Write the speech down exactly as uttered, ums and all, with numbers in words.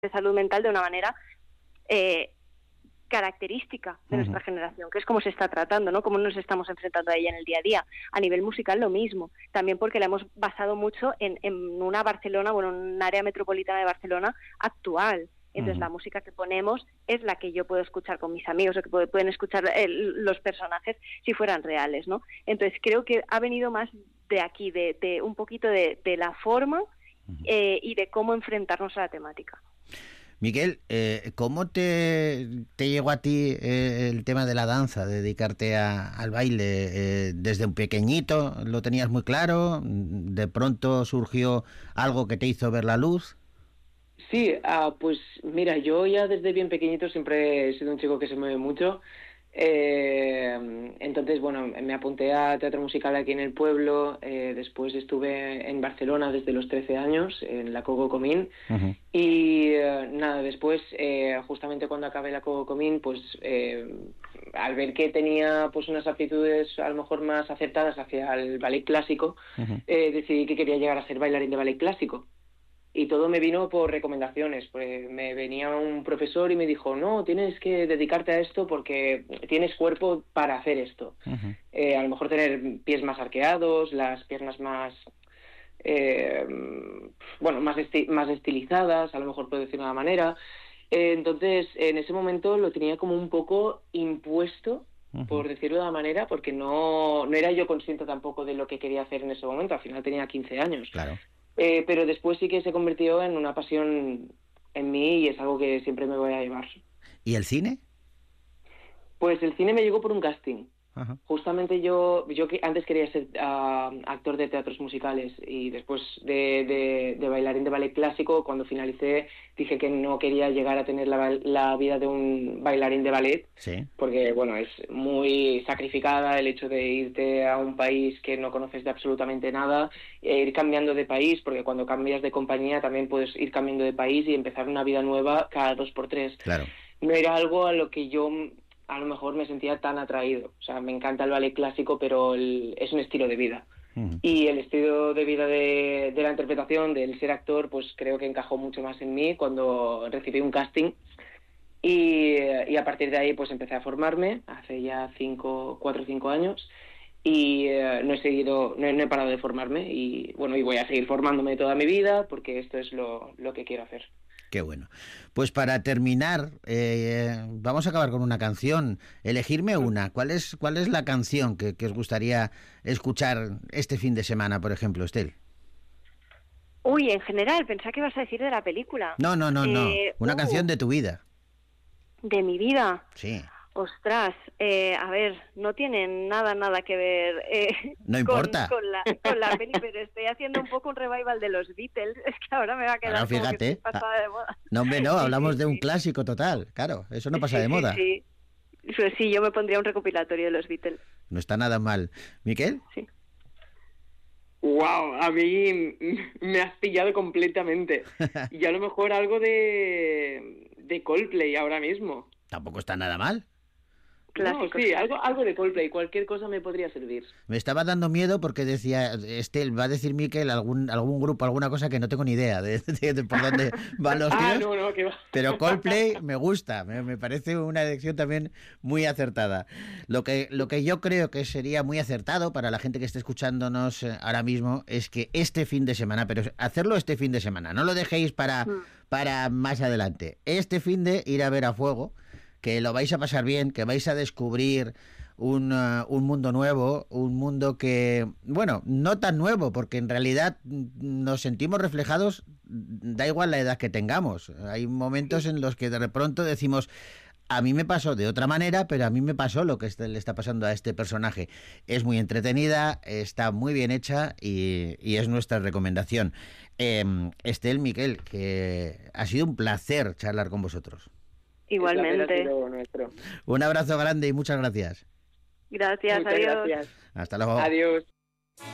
de salud mental de una manera eh, característica de uh-huh. nuestra generación, que es cómo se está tratando, ¿no? Cómo nos estamos enfrentando a ella en el día a día. A nivel musical lo mismo, también porque la hemos basado mucho en, en una Barcelona, bueno, un área metropolitana de Barcelona actual. Entonces uh-huh. la música que ponemos es la que yo puedo escuchar con mis amigos o que pueden escuchar el, los personajes si fueran reales, ¿no? Entonces creo que ha venido más de aquí, de, de un poquito de, de la forma uh-huh. eh, y de cómo enfrentarnos a la temática. Miguel, eh, ¿cómo te, te llegó a ti eh, el tema de la danza, de dedicarte a, al baile? Eh, ¿Desde un pequeñito lo tenías muy claro? ¿De pronto surgió algo que te hizo ver la luz? Sí, uh, pues mira, yo ya desde bien pequeñito siempre he sido un chico que se mueve mucho. Eh, entonces, bueno, me apunté a teatro musical aquí en el pueblo. Eh, después estuve en Barcelona desde los trece años, en la Coco Comín. Uh-huh. Y eh, nada, después, eh, justamente cuando acabé la Coco Comín, pues eh, al ver que tenía pues unas aptitudes a lo mejor más acertadas hacia el ballet clásico, uh-huh. eh, decidí que quería llegar a ser bailarín de ballet clásico. Y todo me vino por recomendaciones. Pues me venía un profesor y me dijo, no, tienes que dedicarte a esto porque tienes cuerpo para hacer esto. Uh-huh. Eh, a lo mejor tener pies más arqueados, las piernas más, eh, bueno, más, esti- más estilizadas, a lo mejor puedo decir de una manera. Eh, entonces, en ese momento lo tenía como un poco impuesto, uh-huh. por decirlo de una manera, porque no, no era yo consciente tampoco de lo que quería hacer en ese momento. Al final tenía quince años. Claro. Eh, pero después sí que se convirtió en una pasión en mí y es algo que siempre me voy a llevar. ¿Y el cine? Pues el cine me llegó por un casting. Ajá. Justamente yo yo que antes quería ser uh, actor de teatros musicales y después de, de, de bailarín de ballet clásico, cuando finalicé dije que no quería llegar a tener la, la vida de un bailarín de ballet, sí. porque bueno, es muy sacrificada el hecho de irte a un país que no conoces de absolutamente nada e ir cambiando de país, porque cuando cambias de compañía también puedes ir cambiando de país y empezar una vida nueva cada dos por tres. Claro. No era algo a lo que yo a lo mejor me sentía tan atraído. O sea, me encanta el ballet clásico, pero el, es un estilo de vida. Uh-huh. Y el estilo de vida de, de la interpretación, del ser actor, pues creo que encajó mucho más en mí cuando recibí un casting. Y, y a partir de ahí pues empecé a formarme, hace ya cinco, cuatro o cinco años. Y eh, no he seguido, no he, no he parado de formarme. Y bueno, y voy a seguir formándome toda mi vida, porque esto es lo, lo que quiero hacer. Qué bueno. Pues para terminar, eh, vamos a acabar con una canción. Elegirme una. ¿Cuál es, cuál es la canción que, que os gustaría escuchar este fin de semana, por ejemplo, Estel? Uy, en general, pensaba que ibas a decir de la película. No, no, no, no. Eh, una uh, canción de tu vida. ¿De mi vida? Sí. Ostras, eh, a ver, no tienen nada, nada que ver eh, no con, importa. Con, la, con la peli, pero estoy haciendo un poco un revival de los Beatles, es que ahora me va a quedar claro, fíjate. Como que estoy pasada de moda. No, hombre, no, sí, hablamos sí, de un sí. clásico total, claro, eso no pasa sí, de moda. Sí, sí. Pues sí, yo me pondría un recopilatorio de los Beatles. No está nada mal. ¿Miquel? Sí. Wow, a mí me has pillado completamente. Y a lo mejor algo de, de Coldplay ahora mismo. Tampoco está nada mal. Clásico, no, sí, algo, algo de Coldplay, cualquier cosa me podría servir. Me estaba dando miedo porque decía, Estel, va a decir Miquel algún algún grupo, alguna cosa que no tengo ni idea de, de, de por dónde van los tiros. ah, no, no, que va. Pero Coldplay me gusta, me, me parece una elección también muy acertada. Lo que, lo que yo creo que sería muy acertado para la gente que esté escuchándonos ahora mismo es que este fin de semana, pero hacerlo este fin de semana, no lo dejéis para, para más adelante. Este fin de ir a ver a fuego, que lo vais a pasar bien, que vais a descubrir un, uh, un mundo nuevo, un mundo que, bueno, no tan nuevo, porque en realidad nos sentimos reflejados, da igual la edad que tengamos. Hay momentos en los que de pronto decimos, a mí me pasó de otra manera, pero a mí me pasó lo que le está pasando a este personaje. Es muy entretenida, está muy bien hecha y, y es nuestra recomendación. Eh, Estel, Miquel, que ha sido un placer charlar con vosotros. Igualmente. Un abrazo grande y muchas gracias. Gracias, muchas adiós. Gracias. Hasta luego. Adiós.